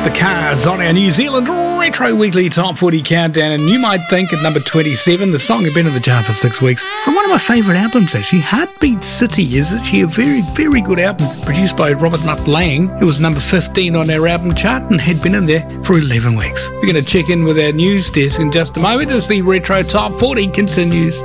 The Cars on our New Zealand Retro Weekly Top 40 Countdown, and you might think at number 27 the song had been in the chart for 6 weeks from one of my favourite albums actually. Heartbeat City is actually a very, very good album produced by Robert Nut Lang. It was number 15 on our album chart and had been in there for 11 weeks. We're going to check in with our news desk in just a moment as the Retro Top 40 continues.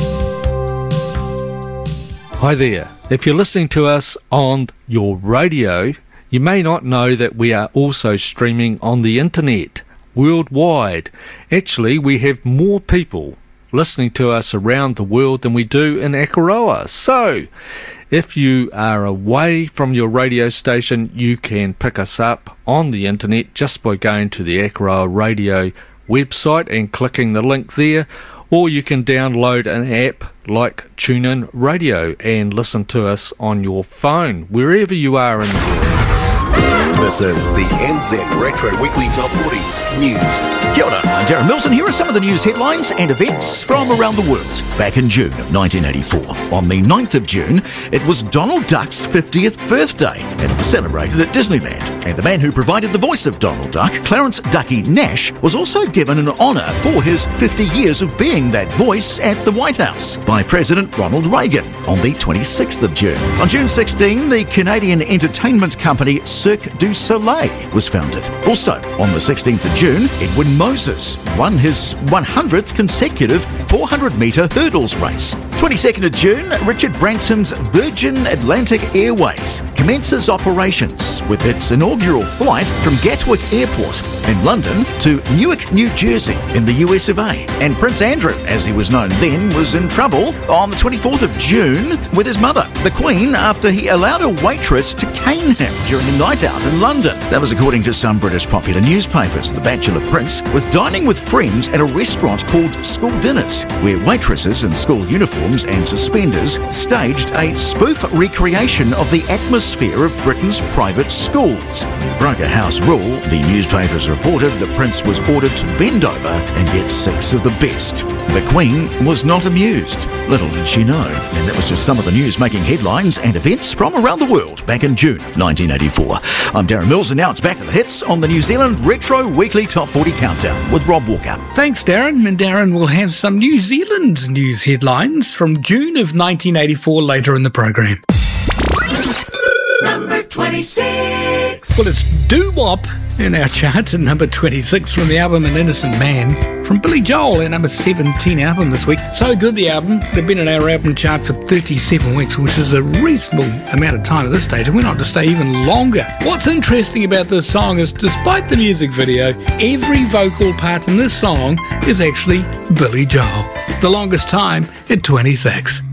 Hi there. If you're listening to us on your radio, you may not know that we are also streaming on the internet worldwide. Actually, we have more people listening to us around the world than we do in Akaroa. So, if you are away from your radio station, you can pick us up on the internet just by going to the Akaroa Radio website and clicking the link there. Or you can download an app like TuneIn Radio and listen to us on your phone, wherever you are in the world. This is the NZ Retro Weekly Top 40 News. Kia ora, I'm Darren Mills, and here are some of the news headlines and events from around the world. Back in June of 1984, on the 9th of June, it was Donald Duck's 50th birthday, and it was celebrated at Disneyland. And the man who provided the voice of Donald Duck, Clarence Ducky Nash, was also given an honour for his 50 years of being that voice at the White House by President Ronald Reagan on the 26th of June. On June 16, the Canadian entertainment company Cirque du Soleil was founded. Also, on the 16th of June, Edwin Moses won his 100th consecutive 400-metre hurdles race. 22nd of June, Richard Branson's Virgin Atlantic Airways commences operations with its inaugural flight from Gatwick Airport in London to Newark, New Jersey in the US of A. And Prince Andrew, as he was known then, was in trouble on the 24th of June with his mother, the Queen, after he allowed a waitress to cane him during a night out in London. That was according to some British popular newspapers. The Bachelor Prince was dining with friends at a restaurant called School Dinners, where waitresses in school uniforms and suspenders staged a spoof recreation of the atmosphere of Britain's private schools. Broke a house rule. The newspapers reported the Prince was ordered to bend over and get 6 of the best. The Queen was not amused. Little did she know. And that was just some of the news making headlines and events from around the world back in June 1984. I'm Darren Mills, and now it's back to the hits on the New Zealand Retro Weekly Top 40 Countdown with Rob Walker. Thanks, Darren. And Darren will have some New Zealand news headlines from June of 1984 later in the program. Number 26. Well, it's Doo-Wop in our chart at number 26 from the album An Innocent Man from Billy Joel, our number 17 album this week. So good, the album. They've been in our album chart for 37 weeks, which is a reasonable amount of time at this stage, and we're not to stay even longer. What's interesting about this song is, despite the music video, every vocal part in this song is actually Billy Joel. The longest time at 26.